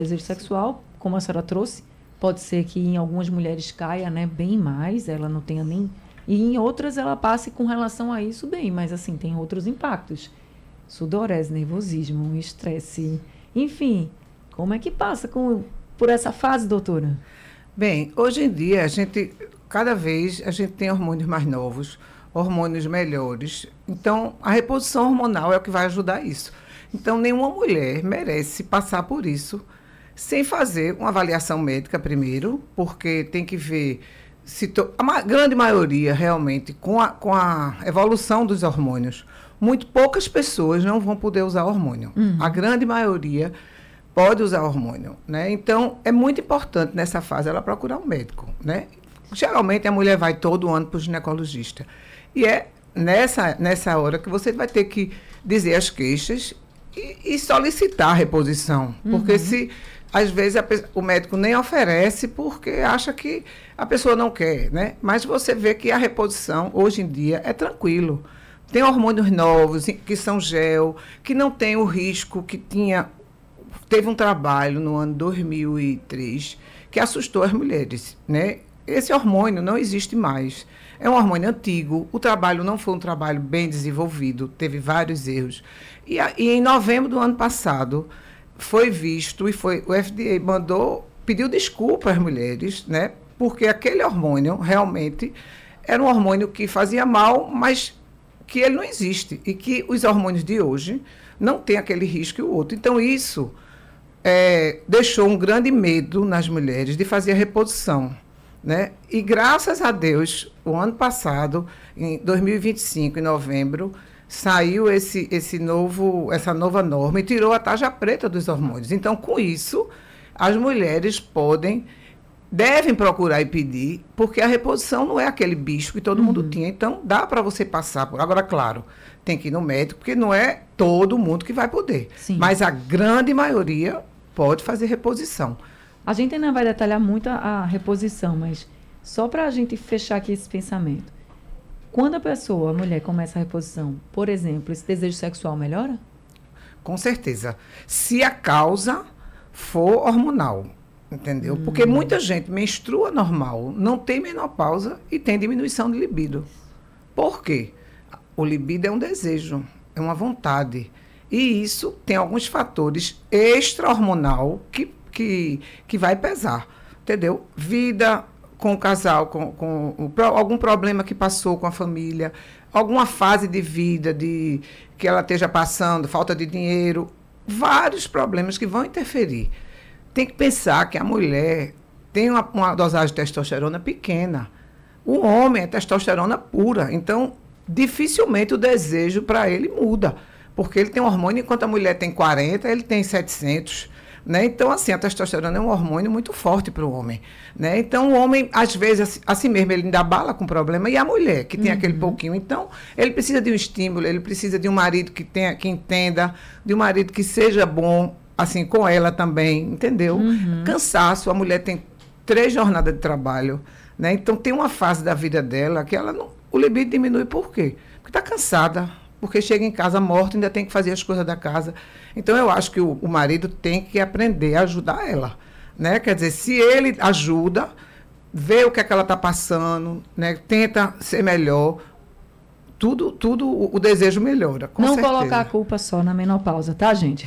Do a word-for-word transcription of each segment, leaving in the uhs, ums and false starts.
desejo sexual, como a senhora trouxe, pode ser que em algumas mulheres caia, né, bem mais, ela não tenha nem... E em outras ela passe com relação a isso bem, mas assim, tem outros impactos. Sudorese, nervosismo, estresse, enfim. Como é que passa com, por essa fase, doutora? Bem, hoje em dia, a gente, cada vez, a gente tem hormônios mais novos, hormônios melhores. Então, a reposição hormonal é o que vai ajudar isso. Então, nenhuma mulher merece passar por isso sem fazer uma avaliação médica primeiro, porque tem que ver se to... a ma- grande maioria, realmente, com a, com a evolução dos hormônios, muito poucas pessoas não vão poder usar hormônio. Uhum. A grande maioria pode usar hormônio, né? Então, é muito importante nessa fase ela procurar um médico, né? Geralmente, a mulher vai todo ano para o ginecologista. E é nessa, nessa hora que você vai ter que dizer as queixas e, e solicitar a reposição. Uhum. Porque se, às vezes, a, o médico nem oferece porque acha que a pessoa não quer, né? Mas você vê que a reposição, hoje em dia, é tranquilo. Tem hormônios novos, que são gel, que não tem o risco que tinha... Teve um trabalho no ano dois mil e três que assustou as mulheres, né? Esse hormônio não existe mais. É um hormônio antigo, o trabalho não foi um trabalho bem desenvolvido, teve vários erros. E, a, e em novembro do ano passado, foi visto, e foi, o F D A mandou, pediu desculpa às mulheres, né? Porque aquele hormônio realmente era um hormônio que fazia mal, mas que ele não existe. E que os hormônios de hoje não têm aquele risco e o outro. Então, isso é, deixou um grande medo nas mulheres de fazer a reposição. Né? E graças a Deus, o ano passado, em dois mil e vinte e cinco, em novembro, saiu esse, esse novo, essa nova norma e tirou a tarja preta dos hormônios. Então, com isso, as mulheres podem, devem procurar e pedir, porque a reposição não é aquele bicho que todo uhum. mundo tinha. Então, dá para você passar por. Agora, claro, tem que ir no médico, porque não é todo mundo que vai poder. Sim. Mas a grande maioria pode fazer reposição. A gente ainda vai detalhar muito a, a reposição, mas só para a gente fechar aqui esse pensamento. Quando a pessoa, a mulher, começa a reposição, por exemplo, esse desejo sexual melhora? Com certeza. Se a causa for hormonal, entendeu? Hum. Porque muita gente menstrua normal, não tem menopausa e tem diminuição de libido. Por quê? O libido é um desejo, é uma vontade. E isso tem alguns fatores extra-hormonal que Que, que vai pesar, entendeu? Vida com o casal, com, com um, algum problema que passou com a família, alguma fase de vida de, que ela esteja passando, falta de dinheiro, vários problemas que vão interferir. Tem que pensar que a mulher tem uma, uma dosagem de testosterona pequena. O homem é testosterona pura, então dificilmente o desejo para ele muda, porque ele tem um hormônio, enquanto a mulher tem quarenta, ele tem setecentos. Né? Então, assim, a testosterona é um hormônio muito forte para o homem. Né? Então, o homem, às vezes, assim mesmo, ele ainda bala com problema, e a mulher, que tem uhum. aquele pouquinho. Então, ele precisa de um estímulo, ele precisa de um marido que, tenha, que entenda, de um marido que seja bom, assim, com ela também, entendeu? Uhum. Cansaço, a mulher tem três jornadas de trabalho, né? Então, tem uma fase da vida dela que ela não, o libido diminui por quê? Porque está cansada. Porque chega em casa morta, ainda tem que fazer as coisas da casa. Então, eu acho que o, o marido tem que aprender a ajudar ela. Né? Quer dizer, se ele ajuda, vê o que é que ela está passando, né? Tenta ser melhor, tudo, tudo o, o desejo melhora, com Não certeza. Colocar a culpa só na menopausa, tá, gente?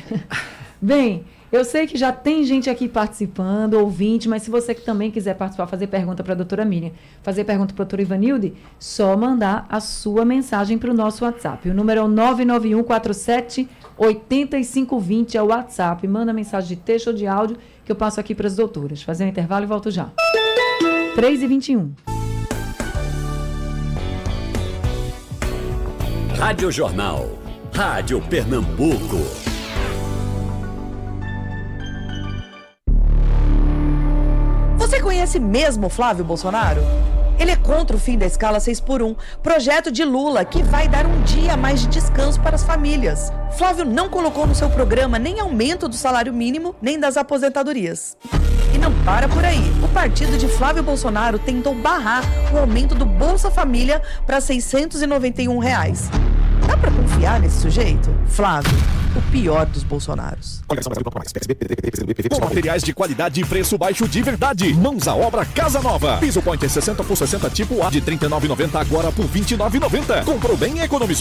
Bem, eu sei que já tem gente aqui participando, ouvinte, mas se você que também quiser participar, fazer pergunta para a doutora Miriam, fazer pergunta para a doutora Ivanilde, só mandar a sua mensagem para o nosso WhatsApp. O número é o nove nove um quatro sete oito cinco dois zero, é o WhatsApp. Manda mensagem de texto ou de áudio que eu passo aqui para as doutoras. Fazer um intervalo e volto já. três e vinte e um. Rádio Jornal. Rádio Pernambuco. Você conhece mesmo Flávio Bolsonaro? Ele é contra o fim da escala seis por um, projeto de Lula que vai dar um dia a mais de descanso para as famílias. Flávio não colocou no seu programa nem aumento do salário mínimo, nem das aposentadorias. E não para por aí. O partido de Flávio Bolsonaro tentou barrar o aumento do Bolsa Família para seiscentos e noventa e um reais. Dá para confiar nesse sujeito? Flávio, o pior dos Bolsonaros. Com materiais de qualidade e preço baixo de verdade. Mãos à obra Casa Nova. Piso Point sessenta por sessenta tipo A de trinta e nove reais e noventa centavos agora por vinte e nove reais e noventa centavos. Comprou bem e economizou.